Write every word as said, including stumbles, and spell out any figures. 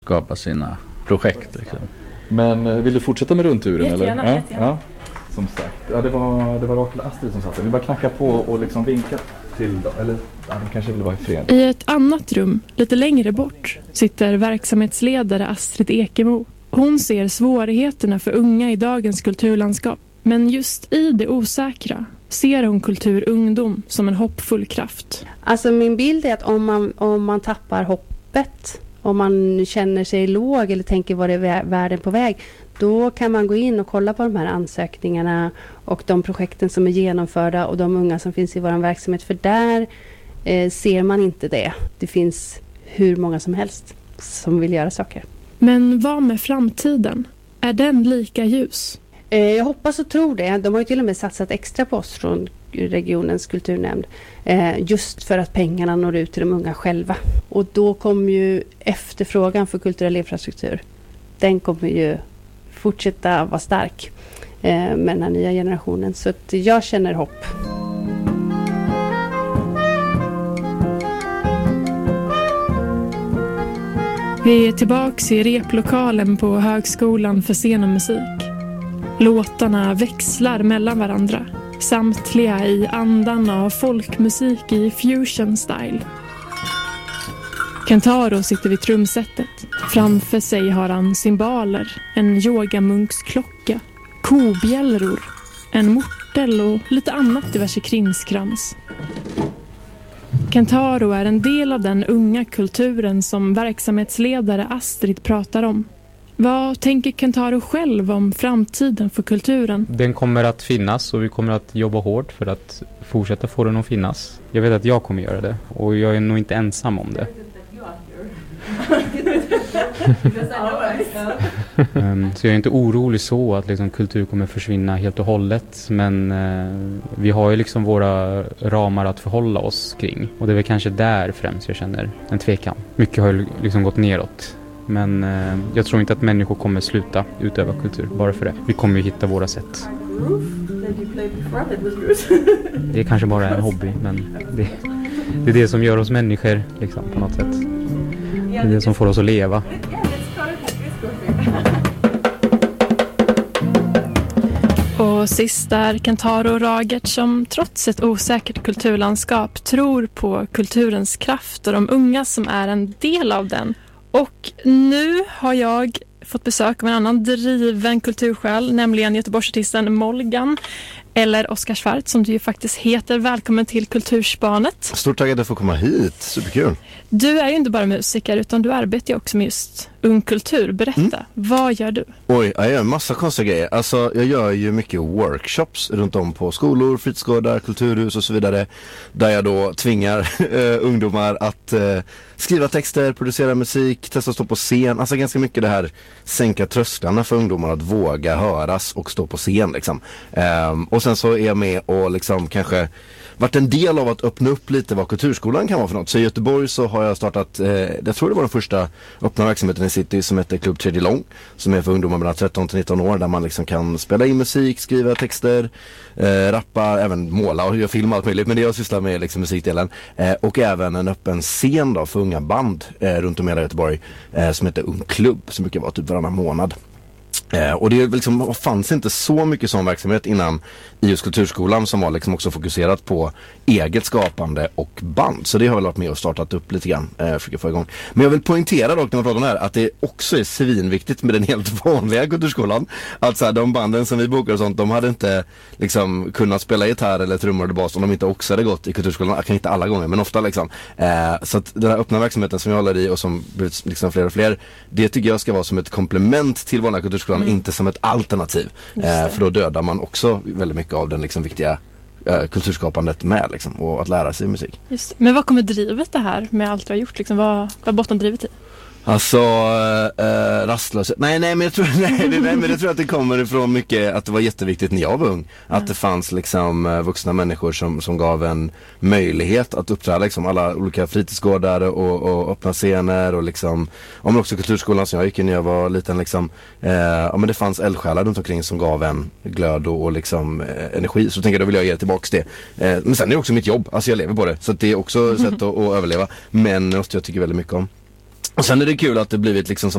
skapa sina projekt. Liksom. Men vill du fortsätta med rundturen? Jättegärna, eller? jättegärna. Ja, ja, som sagt. Ja, det var, det var Rakel och Astrid som satt där. Vi bara knacka på och liksom vinka till dem. Eller ja, de kanske vill vara i fred. I ett annat rum, lite längre bort, sitter verksamhetsledare Astrid Ekemo. Hon ser svårigheterna för unga i dagens kulturlandskap. Men just i det osäkra ser hon kulturungdom som en hoppfull kraft. Alltså min bild är att om man, om man tappar hoppet, om man känner sig låg eller tänker var är världen på väg, då kan man gå in och kolla på de här ansökningarna och de projekten som är genomförda och de unga som finns i vår verksamhet. För där eh, ser man inte det. Det finns hur många som helst som vill göra saker. Men vad med framtiden? Är den lika ljus? Eh, jag hoppas och tror det. De har ju till och med satsat extra på oss från regionens kulturnämnd. Eh, just för att pengarna når ut till de unga själva. Och då kommer ju efterfrågan för kulturell infrastruktur. Den kommer ju fortsätta vara stark eh, med den här nya generationen. Så att jag känner hopp. Vi är tillbaka i replokalen på Högskolan för scen och musik. Låtarna växlar mellan varandra. Samtliga i andan av folkmusik i fusion style. Kentaro sitter vid trumsetet. Framför sig har han cymbaler, en yogamunksklocka, kobjällror, en mortel och lite annat diverse krimskrams. Kentaro är en del av den unga kulturen som verksamhetsledare Astrid pratar om. Vad tänker Kentaro själv om framtiden för kulturen? Den kommer att finnas och vi kommer att jobba hårt för att fortsätta få den att finnas. Jag vet att jag kommer göra det och jag är nog inte ensam om det. um, så jag är inte orolig så att liksom, kultur kommer försvinna helt och hållet. Men uh, vi har ju liksom våra ramar att förhålla oss kring. Och det är väl kanske där främst jag känner en tvekan. Mycket har ju liksom gått neråt. Men eh, jag tror inte att människor kommer sluta utöva kultur bara för det. Vi kommer ju hitta våra sätt. Det är kanske bara en hobby, men det, det är det som gör oss människor liksom, på något sätt. Det är det som får oss att leva. Och sist är Kentaro Ragert som trots ett osäkert kulturlandskap tror på kulturens kraft och de unga som är en del av den. Och nu har jag fått besök av en annan driven kultursjäl, nämligen Göteborgsartisten Molgan, eller Oskar Svart som du ju faktiskt heter. Välkommen till Kulturspanet. Stort tack att du får komma hit, superkul. Du är ju inte bara musiker utan du arbetar ju också med just ung kultur. Berätta, mm. vad gör du? Oj, jag gör en massa konstiga grejer. Alltså, jag gör ju mycket workshops runt om på skolor, fritidsgårdar, kulturhus och så vidare. Där jag då tvingar uh, ungdomar att uh, skriva texter, producera musik, testa att stå på scen. Alltså ganska mycket det här sänka trösklarna för ungdomar att våga höras och stå på scen liksom. Um, och sen så är jag med och liksom kanske varit en del av att öppna upp lite vad kulturskolan kan vara för något. Så i Göteborg så har jag startat, eh, jag tror det var den första öppna verksamheten i city som heter Klubb Tredje Lång, som är för ungdomar mellan tretton till nitton år, där man liksom kan spela in musik, skriva texter, eh, rappa, även måla och göra film och allt möjligt. Men det jag sysslar med är liksom musikdelen. Eh, och även en öppen scen då för unga band eh, runt om i hela Göteborg eh, som heter Ung Klubb, som brukar vara typ varannan månad. Eh, och det liksom, fanns inte så mycket sån verksamhet innan i just kulturskolan som var liksom också fokuserat på eget skapande och band. Så det har väl varit med och startat upp lite grann eh, för att få igång. Men jag vill poängtera dock när man pratar om det här att det också är svinviktigt med den helt vanliga kulturskolan. Att så här, de banden som vi bokar och sånt, de hade inte liksom kunnat spela gitarr eller trummor eller bas om de inte också hade gått i kulturskolan. Jag kan inte alla gånger, men ofta liksom. Eh, så att den här öppna verksamheten som vi håller i och som blir liksom fler och fler, det tycker jag ska vara som ett komplement till vanliga kulturskolan. Mm. Inte som ett alternativ. Eh, för då dödar man också väldigt mycket av den liksom viktiga eh, kulturskapandet med liksom, och att lära sig musik. Just. Men vad kommer drivet det här med allt du har gjort? Liksom? Vad, vad botten drivet i? Alltså äh, rastlöshet. Nej, nej, men jag tror nej, det, nej, men jag tror att det kommer ifrån mycket att det var jätteviktigt när jag var ung. Att mm. det fanns liksom vuxna människor som, som gav en möjlighet att uppträda liksom alla olika fritidsgårdar och, och öppna scener och liksom, om också kulturskolan som jag gick i när jag var liten liksom, eh, ja men det fanns eldsjälar runt omkring som gav en glöd och, och liksom eh, energi. Så tänker jag, då vill jag ge tillbaka det. Eh, men sen är det också mitt jobb, alltså jag lever på det. Så att det är också ett sätt att, att överleva. Men något jag tycker väldigt mycket om. Och sen är det kul att det blivit liksom som